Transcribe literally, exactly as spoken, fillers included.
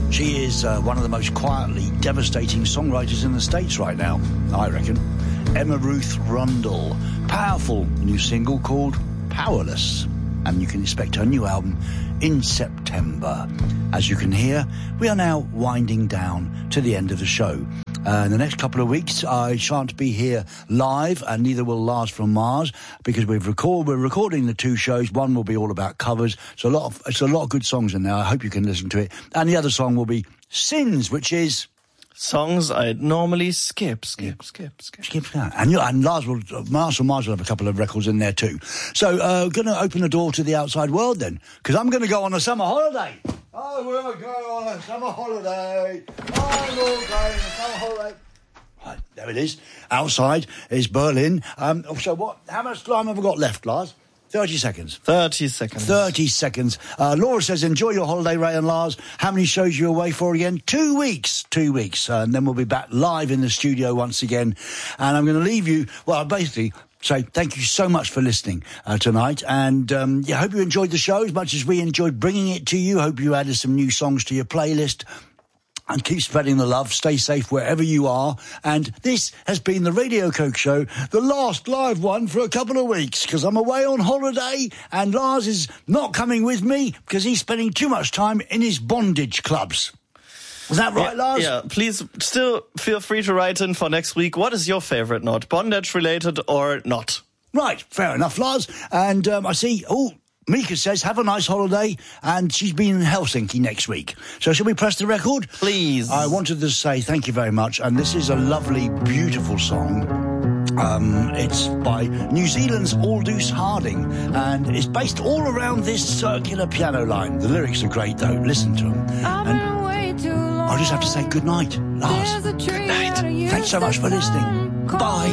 She is uh, one of the most quietly devastating songwriters in the States right now, I reckon. Emma Ruth Rundle. Powerful new single called Powerless. And you can expect her new album in September. As you can hear, we are now winding down to the end of the show. Uh, in the next couple of weeks, I shan't be here live, and neither will Lars from Mars, because we've record we're recording the two shows. One will be all about covers. So a lot of it's a lot of good songs in there. I hope you can listen to it. And the other song will be Sins, which is songs I normally skip, skip, skip, skip. Skip, skip. And, you, and Lars will, Mars from Mars will have a couple of records in there too. So, uh, going to open the door to the outside world then, because I'm going to go on a summer holiday. I will go on a summer holiday. I will go on a summer holiday. Right, there it is. Outside is Berlin. Um, so what? How much time have I got left, Lars? Thirty seconds. Thirty seconds. Thirty seconds. Uh, Laura says, enjoy your holiday, Ray and Lars. How many shows are you away for again? Two weeks. Two weeks. Uh, and then we'll be back live in the studio once again. And I'm going to leave you, well, basically say thank you so much for listening uh, tonight. And um, yeah, hope you enjoyed the show as much as we enjoyed bringing it to you. Hope you added some new songs to your playlist. And keep spreading the love. Stay safe wherever you are. And this has been the Radio Coke Show, the last live one for a couple of weeks, because I'm away on holiday and Lars is not coming with me because he's spending too much time in his bondage clubs. Is that right, yeah, Lars? Yeah, please still feel free to write in for next week. What is your favorite knot? Bondage related or not? Right, fair enough, Lars. And um, I see... oh. Mika says, have a nice holiday, and she's been in Helsinki next week. So shall we press the record? Please. I wanted to say thank you very much, and this is a lovely, beautiful song. Um, it's by New Zealand's Aldous Harding, and it's based all around this circular piano line. The lyrics are great, though. Listen to them. And I just have to say good night, Lars. Good night. Thanks so much for listening. Bye.